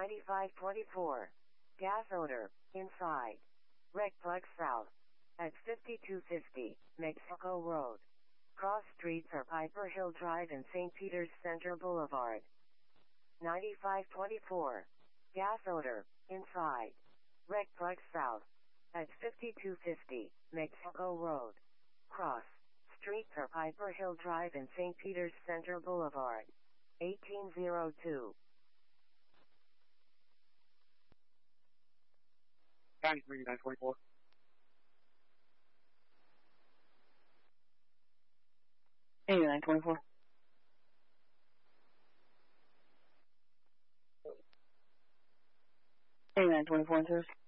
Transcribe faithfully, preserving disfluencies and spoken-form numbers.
ninety-five twenty-four. Gas odor, inside. Rec plug south. At fifty-two fifty, Mexico Road. Cross streets are Piper Hill Drive and Saint Peter's Center Boulevard. ninety-five twenty-four. Gas odor, inside. Rec plug south. At fifty-two fifty, Mexico Road. Cross streets are Piper Hill Drive and Saint Peter's Center Boulevard. eighteen oh two. ninety-three nine twenty-four. eighty-nine twenty-four. eighty-nine twenty-four and service.